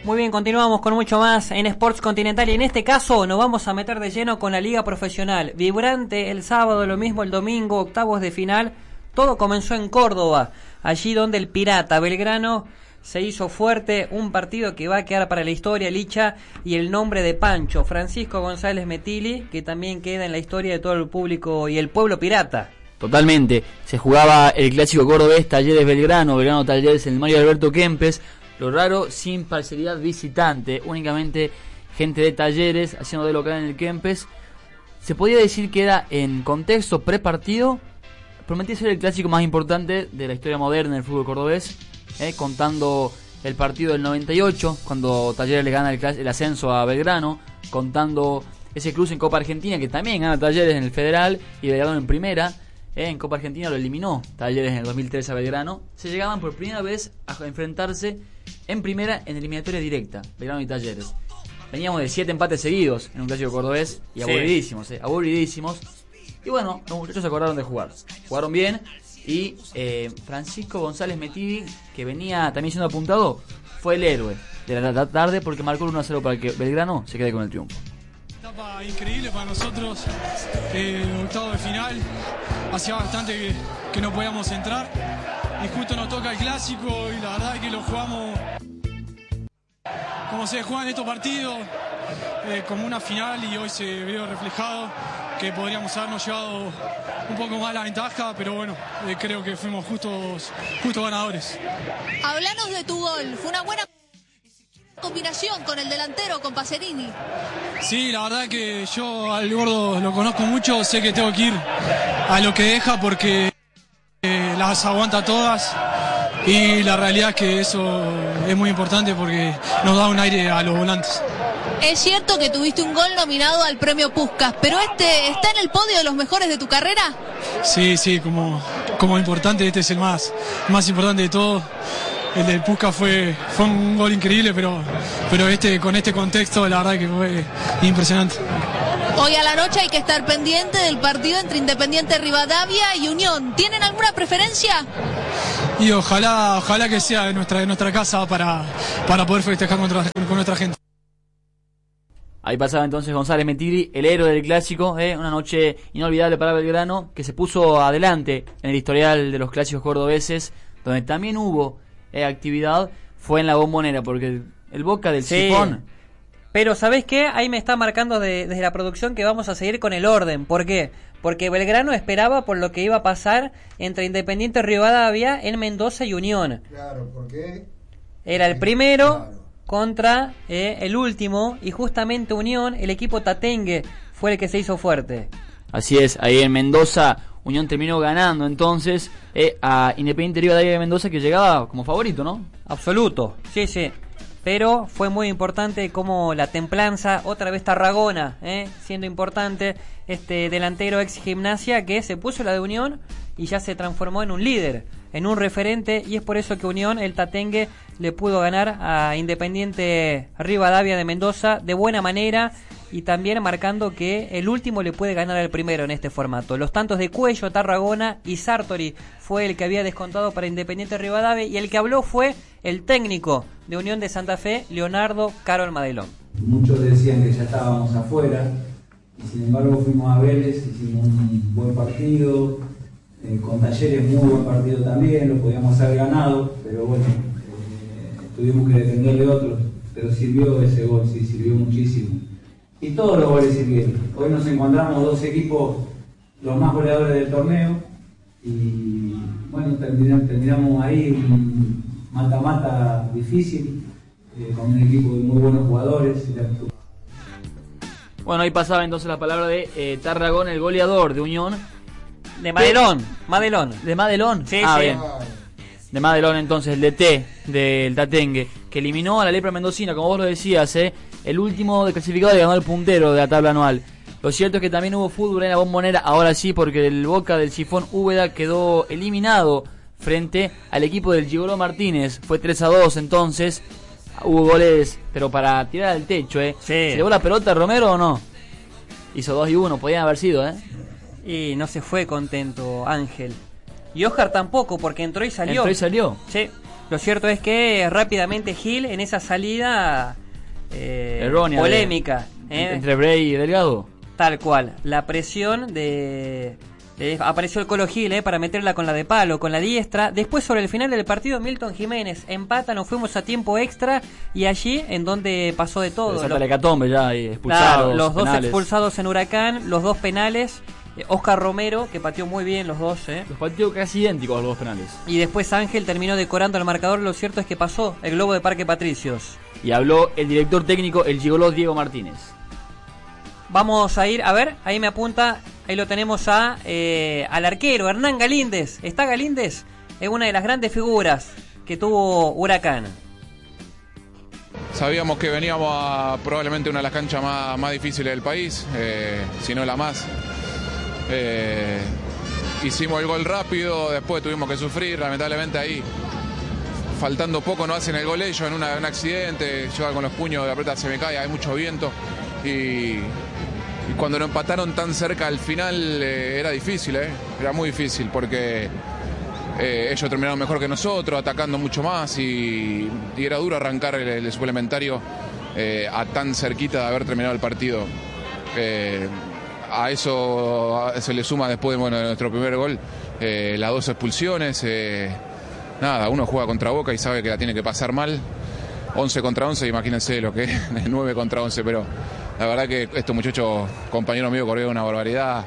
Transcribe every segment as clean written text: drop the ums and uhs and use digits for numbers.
Muy bien, continuamos con mucho más en Sports Continental y en este caso nos vamos a meter de lleno con la Liga Profesional. Vibrante el sábado, lo mismo el domingo, octavos de final. Todo comenzó en Córdoba, allí donde el Pirata Belgrano se hizo fuerte, un partido que va a quedar para la historia, Licha, y el nombre de Pancho, Francisco González Metilli, que también queda en la historia de todo el público y el pueblo pirata. Totalmente, se jugaba el clásico cordobés, Talleres Belgrano, Belgrano Talleres en el Mario Alberto Kempes, lo raro, sin parcialidad visitante, únicamente gente de Talleres haciendo de local en el Kempes. Se podía decir que era en contexto prepartido, prometía ser el clásico más importante de la historia moderna del fútbol cordobés, contando el partido del 98, cuando Talleres le gana el ascenso a Belgrano, contando ese cruce en Copa Argentina, que también gana Talleres en el Federal y Belgrano en Primera. En Copa Argentina lo eliminó Talleres en el 2013 a Belgrano. Se llegaban por primera vez a enfrentarse en Primera en eliminatoria directa, Belgrano y Talleres. Veníamos de 7 empates seguidos en un clásico cordobés y aburridísimos, aburridísimos. Y bueno, los muchachos se acordaron de jugar. Jugaron bien. Y Francisco González Metilli, que venía también siendo apuntado, fue el héroe de la tarde porque marcó el 1-0 para que Belgrano se quede con el triunfo. Etapa increíble para nosotros, octavo de final, hacía bastante que no podíamos entrar y justo nos toca el clásico y la verdad es que lo jugamos como se juegan estos partidos, como una final, y hoy se vio reflejado que podríamos habernos llevado un poco más la ventaja, pero bueno, creo que fuimos justos ganadores. Hablanos de tu gol, fue una buena combinación con el delantero, con Pacerini. Sí, la verdad que yo al gordo lo conozco mucho, sé que tengo que ir a lo que deja porque las aguanta todas y la realidad es que eso es muy importante porque nos da un aire a los volantes. Es cierto que tuviste un gol nominado al premio Puskás, pero ¿está en el podio de los mejores de tu carrera? Sí, como importante, este es el más importante de todos. El del Puskás fue un gol increíble, pero con este contexto la verdad que fue impresionante. Hoy a la noche hay que estar pendiente del partido entre Independiente Rivadavia y Unión. ¿Tienen alguna preferencia? Y ojalá que sea de nuestra casa para poder festejar con nuestra gente. Ahí pasaba entonces González Metilli, el héroe del clásico, una noche inolvidable para Belgrano, que se puso adelante en el historial de los clásicos cordobeses, donde también hubo actividad, fue en la Bombonera, porque el Boca del Sifón. Pero ¿sabés qué? Ahí me está marcando desde la producción que vamos a seguir con el orden. ¿Por qué? Porque Belgrano esperaba por lo que iba a pasar entre Independiente Rivadavia en Mendoza y Unión. Claro, porque era el primero. Claro. Contra el último, y justamente Unión, el equipo tatengue, fue el que se hizo fuerte. Así es, ahí en Mendoza Unión terminó ganando entonces a Independiente Rivadavia de Mendoza, que llegaba como favorito, ¿no? Absoluto, sí. Pero fue muy importante como la templanza, otra vez Tarragona, siendo importante, este delantero ex Gimnasia que se puso la de Unión y ya se transformó en un líder, en un referente, y es por eso que Unión, el tatengue, le pudo ganar a Independiente Rivadavia de Mendoza de buena manera, y también marcando que el último le puede ganar al primero en este formato. Los tantos de Cuello, Tarragona y Sartori fue el que había descontado para Independiente Rivadavia, y el que habló fue el técnico de Unión de Santa Fe, Leonardo Carol Madelón. Muchos decían que ya estábamos afuera, y sin embargo fuimos a Vélez, hicimos un buen partido, con Talleres muy buen partido también, lo podíamos haber ganado, pero bueno, tuvimos que depender de otros, pero sirvió ese gol, sí, sirvió muchísimo. Y todos los goles sirvieron. Hoy nos encontramos dos equipos, los más goleadores del torneo, y bueno, terminamos ahí un mata-mata difícil, con un equipo de muy buenos jugadores. Bueno, ahí pasaba entonces la palabra de Tarragona, el goleador de Unión. De Madelón. ¿De Madelón? Sí. Bien. De Madelón entonces, el DT del Tatengue, que eliminó a la Lepra Mendocina, como vos lo decías, el último clasificado y ganó el puntero de la tabla anual. Lo cierto es que también hubo fútbol en la Bombonera, ahora sí, porque el Boca del Sifón Úbeda quedó eliminado frente al equipo del Gigoló Martínez. Fue 3-2 entonces, hubo goles, pero para tirar al techo, Sí. ¿Se llevó la pelota Romero o no? Hizo 2-1, podían haber sido, Y no se fue contento Ángel. Y Oscar tampoco, porque entró y salió. ¿Entró y salió? Sí. Lo cierto es que rápidamente Gil en esa salida errónea, polémica entre Bray y Delgado. Tal cual, la presión apareció el Colo Gil para meterla con la de palo, con la diestra. Después, sobre el final del partido, Milton Jiménez empata, nos fuimos a tiempo extra y allí en donde pasó de todo. La hecatombe ya, expulsados, claro, los penales. 2 expulsados en Huracán, los 2 penales. Oscar Romero, que pateó muy bien los 2. Los pateó casi idénticos a los 2 penales. Y después Ángel terminó decorando el marcador. Lo cierto es que pasó el globo de Parque Patricios. Y habló el director técnico, el gigoló Diego Martínez. Vamos a ir, a ver, ahí me apunta, ahí lo tenemos al arquero, Hernán Galíndez. ¿Está Galíndez? Es una de las grandes figuras que tuvo Huracán. Sabíamos que veníamos a probablemente una de las canchas más difíciles del país, si no la más. Hicimos el gol rápido, después tuvimos que sufrir, lamentablemente ahí, faltando poco, no hacen el gol ellos en un accidente, yo con los puños de apreta se me cae, hay mucho viento y cuando lo empataron tan cerca al final era difícil, era muy difícil porque ellos terminaron mejor que nosotros, atacando mucho más y era duro arrancar el suplementario a tan cerquita de haber terminado el partido. A eso se le suma después de nuestro primer gol las 2 expulsiones. Nada, uno juega contra Boca y sabe que la tiene que pasar mal. 11 contra 11, imagínense lo que es 9 contra 11, pero la verdad que estos muchachos, compañeros míos, corrieron una barbaridad.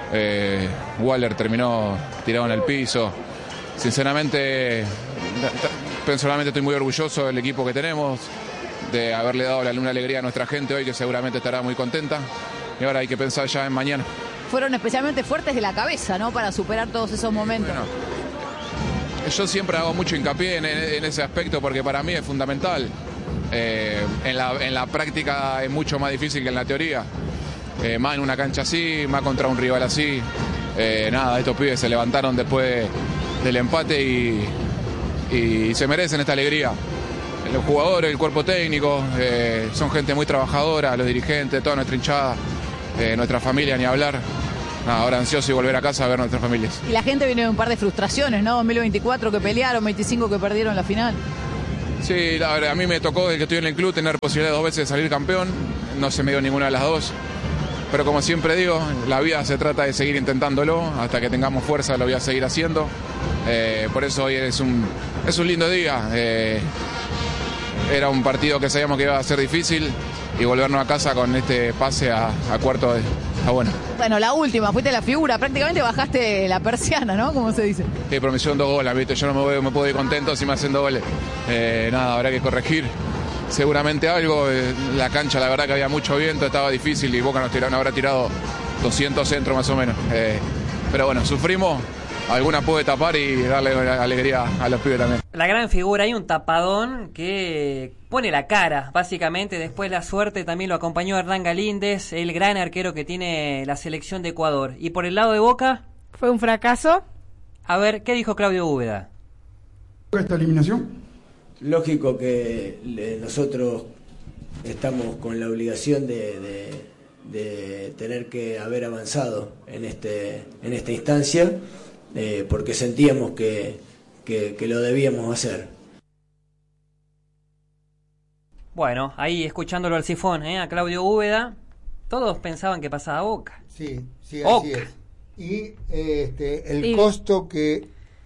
Waller terminó tirado en el piso. Sinceramente, personalmente estoy muy orgulloso del equipo que tenemos, de haberle dado una alegría a nuestra gente hoy, que seguramente estará muy contenta. Y ahora hay que pensar ya en mañana. Fueron especialmente fuertes de la cabeza, ¿no? Para superar todos esos momentos. Bueno, yo siempre hago mucho hincapié en ese aspecto porque para mí es fundamental. En la práctica es mucho más difícil que en la teoría. Más en una cancha así, más contra un rival así. Nada, estos pibes se levantaron después del empate y se merecen esta alegría. Los jugadores, el cuerpo técnico, son gente muy trabajadora, los dirigentes, toda nuestra hinchada, nuestra familia, ni hablar. Ahora ansioso y volver a casa a ver nuestras familias. Y la gente viene de un par de frustraciones, ¿no? 2024 que pelearon, 25 que perdieron la final. Sí, la verdad, a mí me tocó desde que estoy en el club tener posibilidad 2 veces de salir campeón. No se me dio ninguna de las 2. Pero como siempre digo, la vida se trata de seguir intentándolo. Hasta que tengamos fuerza lo voy a seguir haciendo. Por eso hoy es un lindo día. Era un partido que sabíamos que iba a ser difícil. Y volvernos a casa con este pase a cuarto está bueno. Bueno, la última, fuiste la figura, prácticamente bajaste la persiana, ¿no? Como se dice. Sí, pero me hicieron 2 goles, ¿viste? Yo no me puedo ir contento si me hacen 2 goles. Nada, habrá que corregir seguramente algo. La cancha, la verdad que había mucho viento, estaba difícil y Boca nos habrá tirado 200 centros más o menos. Pero bueno, sufrimos. Alguna puede tapar y darle alegría a los pibes también. La gran figura, hay un tapadón que pone la cara, básicamente. Después la suerte también lo acompañó Hernán Galíndez, el gran arquero que tiene la selección de Ecuador. Y por el lado de Boca, fue un fracaso. A ver, ¿qué dijo Claudio Úbeda? ¿Esta eliminación? Lógico que nosotros estamos con la obligación de tener que haber avanzado en esta instancia. Porque sentíamos que lo debíamos hacer. Bueno, ahí escuchándolo al sifón, a Claudio Úbeda, todos pensaban que pasaba Boca. Sí, así Boca. es. Y el costo que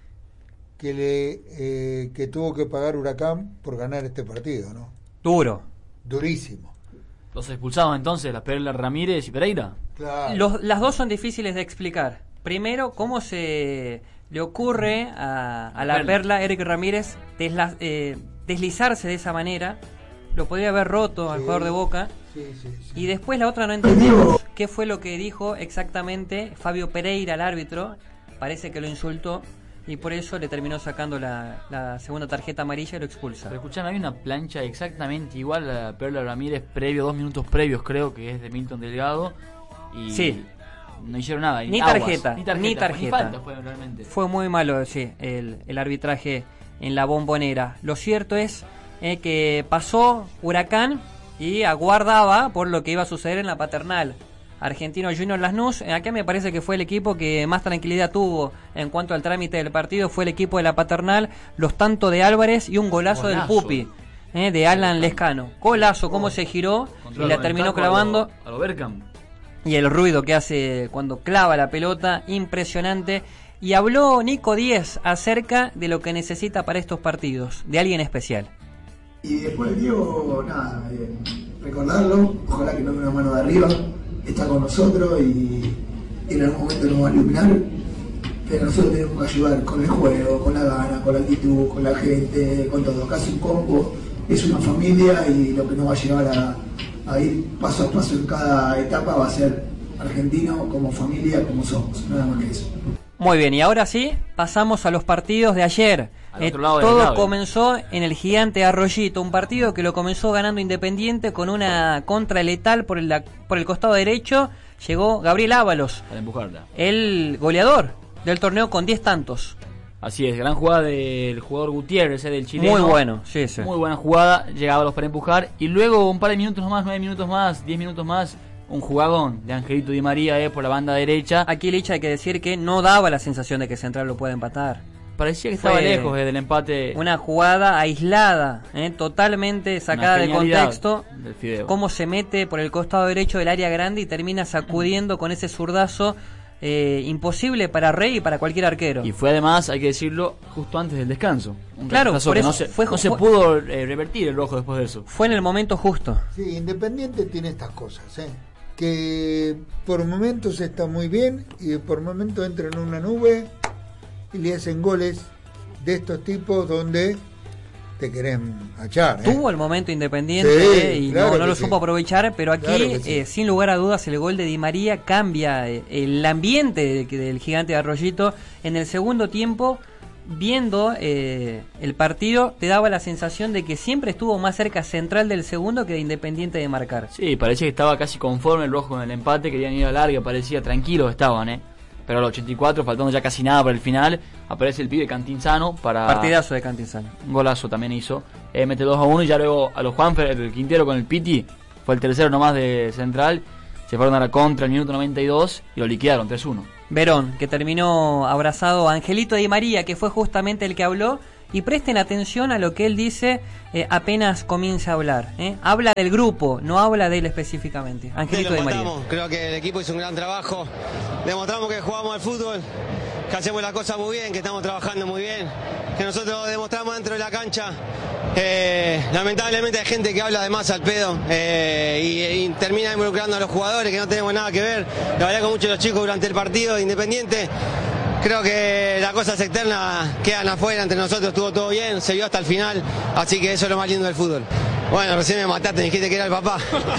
tuvo que pagar Huracán por ganar este partido, ¿no? Durísimo. Los expulsados entonces, las Perla Ramírez y Pereira. Claro. Las 2 son difíciles de explicar. Primero, cómo se le ocurre a la Perla, Eric Ramírez, deslizarse de esa manera. Lo podría haber roto al jugador de Boca. Sí. Y después la otra no entendemos qué fue lo que dijo exactamente Fabio Pereira, el árbitro. Parece que lo insultó y por eso le terminó sacando la segunda tarjeta amarilla y lo expulsa. Pero escuchame, hay una plancha exactamente igual a la Perla Ramírez 2 minutos previos, creo que es de Milton Delgado. Y sí. No hicieron nada. Ni tarjeta. Ni falta fue realmente. Fue muy malo, sí, el arbitraje en la Bombonera. Lo cierto es que pasó Huracán y aguardaba por lo que iba a suceder en la Paternal. Argentino Junior Lanús. Acá me parece que fue el equipo que más tranquilidad tuvo en cuanto al trámite del partido, fue el equipo de la Paternal, los tantos de Álvarez y un golazo del Pupi, de Alan Lescano. Golazo, cómo se giró y la terminó clavando. A lo Bergkamp. Y el ruido que hace cuando clava la pelota, impresionante. Y habló Nico Díez acerca de lo que necesita para estos partidos, de alguien especial. Y después Diego, nada, recordarlo, ojalá que nos dé una mano de arriba, está con nosotros y en algún momento nos va a iluminar, pero nosotros tenemos que ayudar con el juego, con la gana, con la actitud, con la gente, con todo. Acá es un combo, es una familia y lo que nos va a llevar a ir paso a paso en cada etapa va a ser argentino como familia, como somos, nada más que eso. Muy bien, y ahora sí, pasamos a los partidos de ayer. Todo comenzó en el Gigante Arroyito, un partido que lo comenzó ganando Independiente con una contra letal por el costado derecho. Llegó Gabriel Ábalos, para empujarla, el goleador del torneo con 10 tantos. Así es, gran jugada del jugador Gutiérrez, del chileno. Muy bueno, sí. Muy buena jugada, llegaba Ábalos para empujar. Y luego un par de minutos más, 9 minutos más, 10 minutos más, un jugadón de Angelito Di María por la banda derecha. Aquí, Licha, hay que decir que no daba la sensación de que Central lo pueda empatar. Parecía que estaba lejos del empate. Una jugada aislada, totalmente sacada de contexto. Cómo se mete por el costado derecho del área grande y termina sacudiendo con ese zurdazo imposible para Rey y para cualquier arquero. Y fue además, hay que decirlo, justo antes del descanso. Claro, por eso no se pudo revertir el rojo después de eso. Fue en el momento justo. Sí, Independiente tiene estas cosas, que por momentos está muy bien y por momentos entra en una nube y le hacen goles de estos tipos donde te quieren achar. Tuvo el momento Independiente y claro no lo supo aprovechar, pero aquí claro sin lugar a dudas el gol de Di María cambia el ambiente del Gigante de Arroyito. En el segundo tiempo, viendo el partido, te daba la sensación de que siempre estuvo más cerca Central del segundo que de Independiente de marcar. Sí, parecía que estaba casi conforme el rojo con el empate, querían ir a larga, parecía tranquilos estaban, Pero al 84, faltando ya casi nada para el final, aparece el pibe Cantinzano para... Partidazo de Cantinzano. Un golazo también hizo. Mete 2-1 y ya luego a los Juanfer, el Quintero con el Piti, fue el tercero nomás de Central. Se fueron a la contra el minuto 92 y lo liquidaron 3-1. Verón, que terminó abrazado a Angelito Di María, que fue justamente el que habló. Y presten atención a lo que él dice apenas comienza a hablar. Habla del grupo, no habla de él específicamente. Angelito Di María. Creo que el equipo hizo un gran trabajo. Demostramos que jugamos al fútbol, que hacemos las cosas muy bien, que estamos trabajando muy bien, que nosotros demostramos dentro de la cancha. Lamentablemente hay gente que habla de más al pedo y termina involucrando a los jugadores que no tenemos nada que ver. La verdad que muchos de los chicos durante el partido de Independiente, creo que las cosas externas quedan afuera, entre nosotros estuvo todo bien, se vio hasta el final, así que eso es lo más lindo del fútbol. Bueno, recién me mataste, me dijiste que era el papá.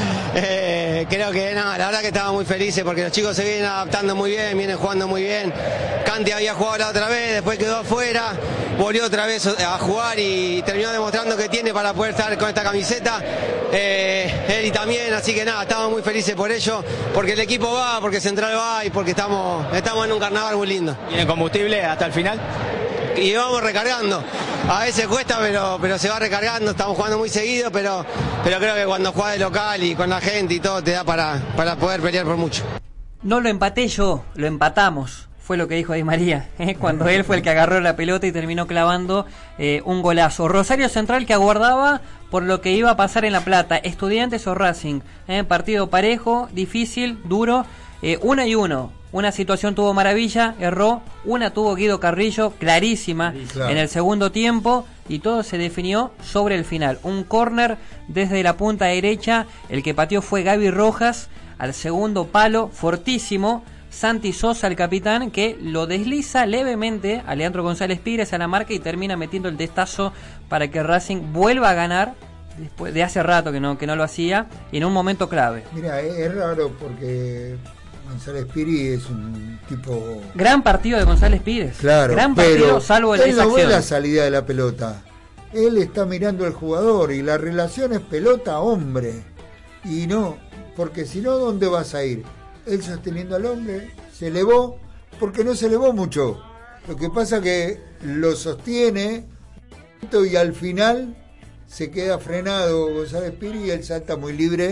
Creo que nada, la verdad que estaba muy felices porque los chicos se vienen adaptando muy bien, vienen jugando muy bien. Canti había jugado la otra vez, después quedó afuera, volvió otra vez a jugar y terminó demostrando que tiene para poder estar con esta camiseta. Él y también, así que nada, estamos muy felices por ello, porque el equipo va, porque Central va y porque estamos en un carnaval muy lindo. ¿Tiene combustible hasta el final? Y vamos recargando. A veces cuesta, pero se va recargando, estamos jugando muy seguido, pero creo que cuando juegas de local y con la gente y todo te da para poder pelear por mucho. No lo empaté yo, lo empatamos, fue lo que dijo Di María, cuando él fue el que agarró la pelota y terminó clavando un golazo. Rosario Central que aguardaba por lo que iba a pasar en La Plata, Estudiantes o Racing, partido parejo, difícil, duro, 1-1. Una situación tuvo Maravilla, erró. Una tuvo Guido Carrillo, clarísima, en el segundo tiempo. Y todo se definió sobre el final. Un córner desde la punta derecha. El que pateó fue Gaby Rojas. Al segundo palo, fortísimo. Santi Sosa, el capitán, que lo desliza levemente a Leandro González Pires a la marca y termina metiendo el testazo para que Racing vuelva a ganar. Después de hace rato que no lo hacía. Y en un momento clave. Mira, es raro porque González Pires es un tipo... Gran partido de González Pires. Claro, gran partido, salvo él no ve la salida de la pelota. Él está mirando al jugador y la relación es pelota-hombre. Y no, porque si no, ¿dónde vas a ir? Él sosteniendo al hombre, se elevó, porque no se elevó mucho. Lo que pasa que lo sostiene y al final se queda frenado González Pires y él salta muy libre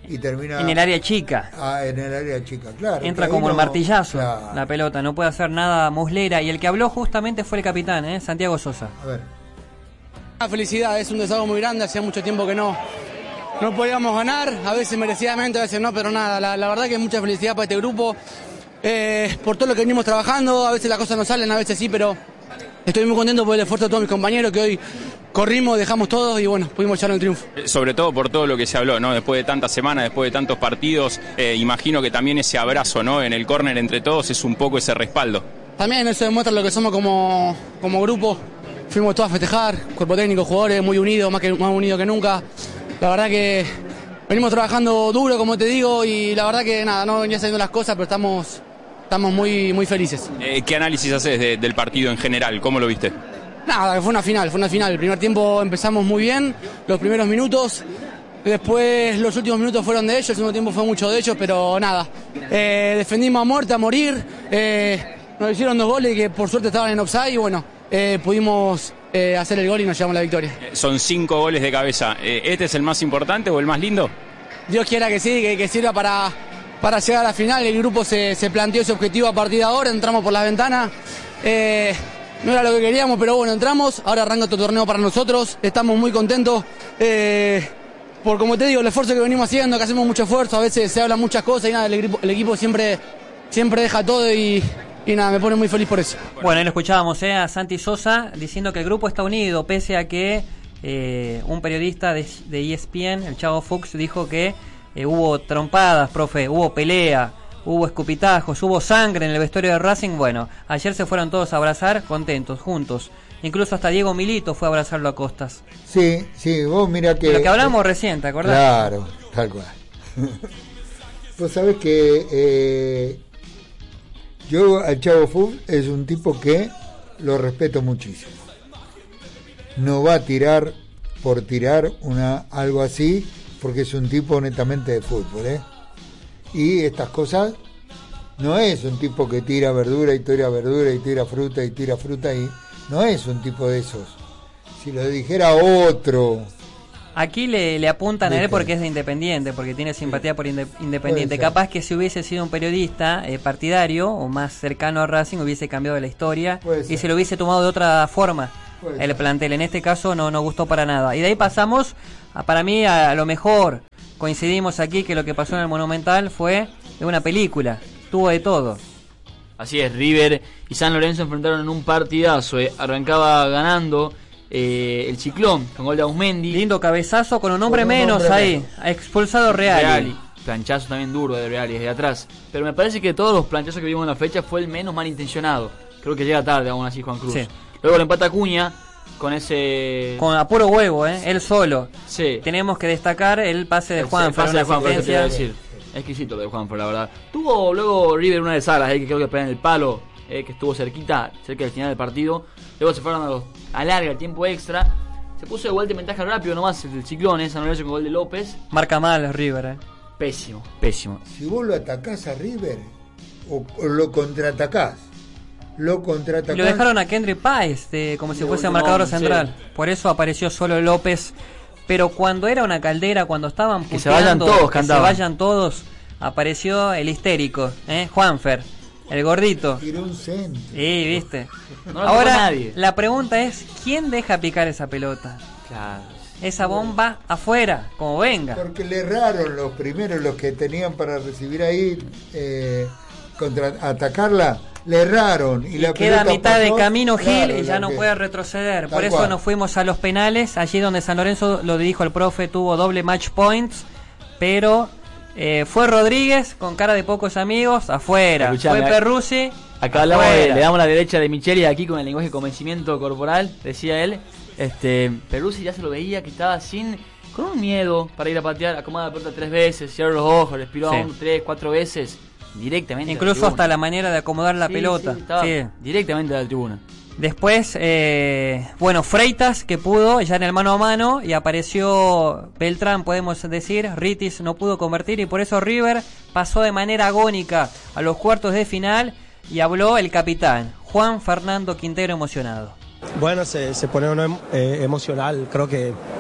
y termina en el área chica. En el área chica, claro. Entra como el martillazo, claro. La pelota, no puede hacer nada muslera. Y el que habló justamente fue el capitán, Santiago Sosa. A ver. Una felicidad, es un desahogo muy grande, hacía mucho tiempo que no podíamos ganar, a veces merecidamente, a veces no, pero nada, la verdad que es mucha felicidad para este grupo, por todo lo que venimos trabajando, a veces las cosas no salen, a veces sí, pero estoy muy contento por el esfuerzo de todos mis compañeros que hoy corrimos, dejamos todo y bueno, pudimos echar el triunfo. Sobre todo por todo lo que se habló, ¿no? Después de tantas semanas, después de tantos partidos, imagino que también ese abrazo, ¿no? En el córner entre todos es un poco ese respaldo. También eso demuestra lo que somos como grupo, fuimos todos a festejar, cuerpo técnico, jugadores muy unidos, más unidos que nunca. La verdad que venimos trabajando duro, como te digo, y la verdad que nada, no venía saliendo las cosas, pero estamos muy, muy felices. ¿Qué análisis haces del partido en general? ¿Cómo lo viste? Nada, que fue una final. El primer tiempo empezamos muy bien, los primeros minutos, después los últimos minutos fueron de ellos, el segundo tiempo fue mucho de ellos, pero nada. Defendimos a muerte, a morir, nos hicieron 2 goles que por suerte estaban en offside y bueno, pudimos hacer el gol y nos llevamos la victoria. Son 5 goles de cabeza. ¿Este es el más importante o el más lindo? Dios quiera que sí, que sirva para llegar a la final. El grupo se planteó ese objetivo a partir de ahora, entramos por las ventanas. No era lo que queríamos, pero bueno, entramos. Ahora arranca otro torneo para nosotros. Estamos muy contentos por, como te digo, el esfuerzo que venimos haciendo, que hacemos mucho esfuerzo. A veces se hablan muchas cosas y nada, el equipo siempre deja todo y nada, me pone muy feliz por eso. Bueno, ahí lo escuchábamos a Santi Sosa diciendo que el grupo está unido, pese a que un periodista de ESPN, el Chavo Fuchs, dijo que hubo trompadas, profe, hubo pelea, hubo escupitajos, hubo sangre en el vestuario de Racing. Bueno, ayer se fueron todos a abrazar, contentos, juntos. Incluso hasta Diego Milito fue a abrazarlo a Costas. Sí, vos mirá que... Lo que hablamos recién, ¿te acordás? Claro, tal cual. Vos sabés que... yo al Chavo Fuchs es un tipo que lo respeto muchísimo. No va a tirar por tirar algo así, porque es un tipo netamente de fútbol, Y estas cosas, no es un tipo que tira verdura y tira verdura y tira fruta y no es un tipo de esos. Si lo dijera otro... Aquí le apuntan a él porque es de Independiente, porque tiene simpatía por Independiente. Capaz que si hubiese sido un periodista partidario o más cercano a Racing hubiese cambiado la historia y se lo hubiese tomado de otra forma el plantel. En este caso no gustó para nada. Y de ahí pasamos, para mí, a lo mejor. Coincidimos aquí que lo que pasó en el Monumental fue de una película. Tuvo de todo. Así es, River y San Lorenzo enfrentaron en un partidazo. Arrancaba ganando el Ciclón con gol de Ausmendi. Lindo cabezazo con un hombre menos ahí. Ha expulsado Reali. Planchazo también duro de Reali desde atrás. Pero me parece que todos los planchazos que vimos en la fecha fue el menos malintencionado. Creo que llega tarde aún así Juan Cruz. Sí. Luego lo empata Acuña con ese... Con a puro huevo, él solo. Sí. Tenemos que destacar el pase de Juan. El pase de Juan, eso te iba a decir. Exquisito lo de Juan, la verdad. Tuvo luego River una de Salas, que creo que pega en el palo, que estuvo cerca del final del partido. Luego se fueron a larga, el tiempo extra. Se puso de vuelta en ventaja rápido nomás el Ciclón, San Lorenzo con gol de López. Marca mal River, Pésimo. Si vos lo atacás a River o lo contraatacás, y lo dejaron a Kendrick Páez como si fuese marcador central. Sí. Por eso apareció solo López. Pero cuando era una caldera, cuando estaban puteando, que se vayan todos, apareció el histérico, Juanfer, el gordito. Tiró un centro. Sí, viste. No ahora nadie. La pregunta es, ¿quién deja picar esa pelota? Claro. Esa bomba afuera, como venga. Porque le erraron los primeros, los que tenían para recibir ahí, atacarla. Le erraron y la queda a mitad pasó, de camino Gil, claro, y ya no puede retroceder. Por eso cual. Nos fuimos a los penales, allí donde San Lorenzo, lo dijo el profe, tuvo doble match points, pero fue Rodríguez con cara de pocos amigos, afuera. Escuchame, fue Perruzzi, acá hablamos le damos la derecha de Micheli, aquí con el lenguaje de convencimiento corporal, decía él. Perruzzi ya se lo veía que estaba con un miedo para ir a patear, acomoda la pelota 3 veces, cierra los ojos, respiró 3, 4 veces. Directamente incluso hasta la manera de acomodar la pelota directamente a la tribuna. Después Freitas que pudo ya en el mano a mano y apareció Beltrán, podemos decir. Ritis no pudo convertir y por eso River pasó de manera agónica a los cuartos de final y habló el capitán Juan Fernando Quintero emocionado. Bueno, se pone uno emocional, creo que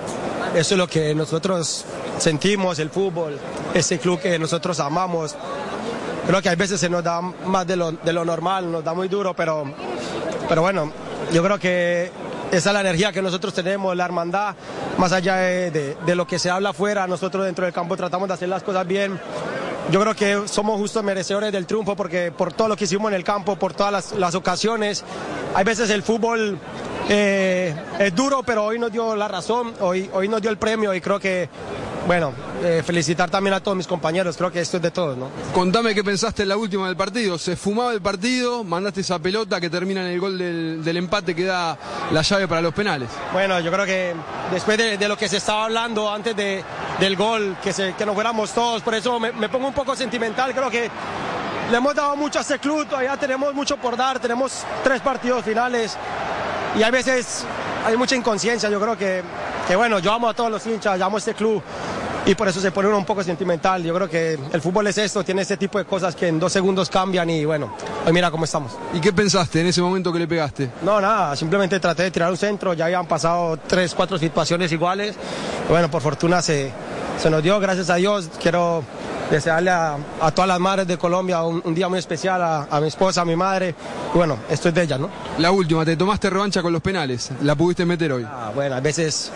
Eso es lo que nosotros sentimos, el fútbol, ese club que nosotros amamos. Creo que a veces se nos da más de lo normal, nos da muy duro, pero bueno, yo creo que esa es la energía que nosotros tenemos, la hermandad, más allá de lo que se habla afuera, nosotros dentro del campo tratamos de hacer las cosas bien. Yo creo que somos justos merecedores del triunfo porque por todo lo que hicimos en el campo, por todas las ocasiones. Hay veces el fútbol es duro, pero hoy nos dio la razón, hoy nos dio el premio y creo que, bueno, felicitar también a todos mis compañeros, creo que esto es de todos, ¿no? Contame qué pensaste en la última del partido. Se fumaba el partido, mandaste esa pelota que termina en el gol del empate que da la llave para los penales. Bueno, yo creo que después de lo que se estaba hablando antes del gol, que nos fuéramos todos, por eso me pongo un poco sentimental, creo que le hemos dado mucho a este club, todavía tenemos mucho por dar, tenemos 3 partidos finales y a veces hay mucha inconsciencia. Yo creo que bueno, yo amo a todos los hinchas, yo amo a este club y por eso se pone uno un poco sentimental. Yo creo que el fútbol es esto, tiene este tipo de cosas que en 2 segundos cambian y bueno, hoy mira cómo estamos. ¿Y qué pensaste en ese momento que le pegaste? No, nada, simplemente traté de tirar un centro, ya habían pasado 3, 4 situaciones iguales. Bueno, por fortuna se nos dio, gracias a Dios. Quiero desearle a todas las madres de Colombia un día muy especial, a mi esposa, a mi madre. Y bueno, esto es de ella, ¿no? La última, te tomaste revancha con los penales, ¿la pudiste meter hoy? Bueno, a veces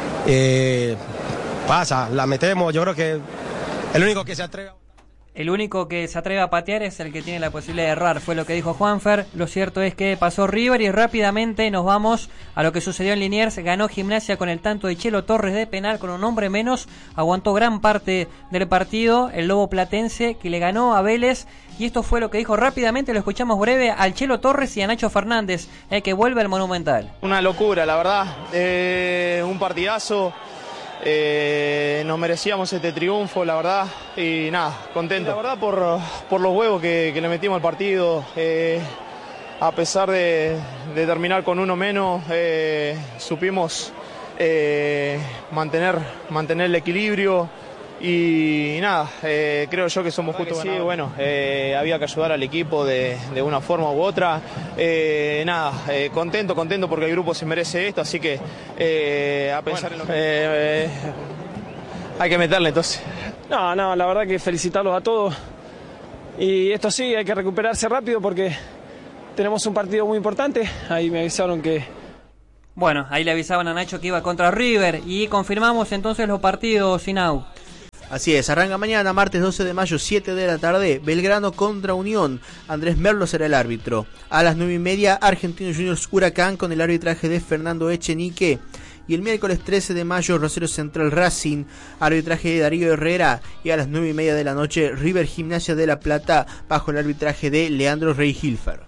pasa, la metemos. Yo creo que el único que se atreve a patear es el que tiene la posibilidad de errar, fue lo que dijo Juanfer. Lo cierto es que pasó River y rápidamente nos vamos a lo que sucedió en Liniers. Ganó Gimnasia con el tanto de Chelo Torres de penal, con un hombre menos, aguantó gran parte del partido el Lobo Platense, que le ganó a Vélez. Y esto fue lo que dijo rápidamente, lo escuchamos breve, al Chelo Torres y a Nacho Fernández, que vuelve al Monumental. Una locura, la verdad, un partidazo. Nos merecíamos este triunfo, la verdad, y nada, contento. La verdad por los huevos que le metimos al partido, a pesar de terminar con uno menos, supimos mantener el equilibrio y nada, creo yo que somos justos. Sí, bueno, había que ayudar al equipo de una forma u otra. Contento porque el grupo se merece esto, así que a pensar en lo que hay que meterle entonces. No, la verdad que felicitarlos a todos. Y esto sí, hay que recuperarse rápido porque tenemos un partido muy importante. Ahí me avisaron que... Bueno, ahí le avisaban a Nacho que iba contra River y confirmamos entonces los partidos, Sinau. Así es, arranca mañana, martes 12 de mayo, 7 de la tarde, Belgrano contra Unión. Andrés Merlo será el árbitro. A las 9:30, Argentinos Juniors Huracán con el arbitraje de Fernando Echenique. Y el miércoles 13 de mayo, Rosario Central Racing, arbitraje de Darío Herrera. Y a las 9:30 de la noche, River Gimnasia de La Plata, bajo el arbitraje de Leandro Rey-Hilfer.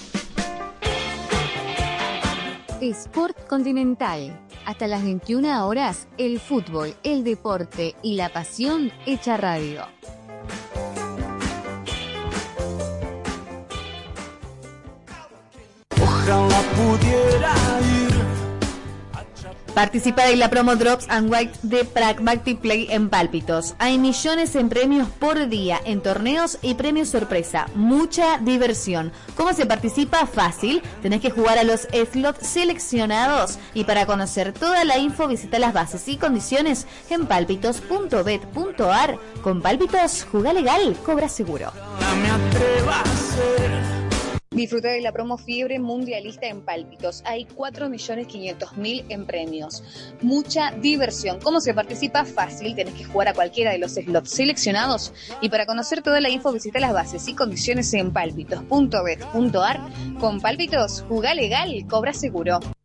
Sport Continental. Hasta las 21 horas, el fútbol, el deporte y la pasión hecha radio. Ojalá pudiera ir. Participa de la promo Drops and White de Pragmatic Play en Pálpitos. Hay millones en premios por día, en torneos y premios sorpresa. Mucha diversión. ¿Cómo se participa? Fácil. Tenés que jugar a los slots seleccionados. Y para conocer toda la info, visita las bases y condiciones en palpitos.bet.ar. Con Pálpitos, jugá legal, cobra seguro. Disfruta de la promo Fiebre Mundialista en Pálpitos. Hay 4.500.000 en premios. Mucha diversión. ¿Cómo se participa? Fácil. Tenés que jugar a cualquiera de los slots seleccionados. Y para conocer toda la info, visita las bases y condiciones en palpitos.bet.ar. Con Pálpitos, jugá legal, cobra seguro.